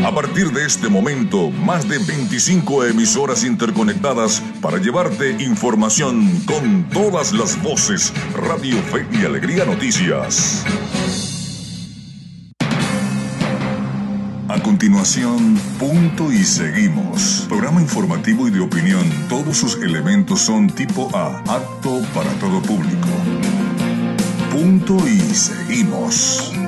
A partir de este momento, más de 25 emisoras interconectadas para llevarte información con todas las voces. Radio Fe y Alegría Noticias. A continuación, Punto y Seguimos. Programa informativo y de opinión. Todos sus elementos son tipo A, apto para todo público. Punto y Seguimos.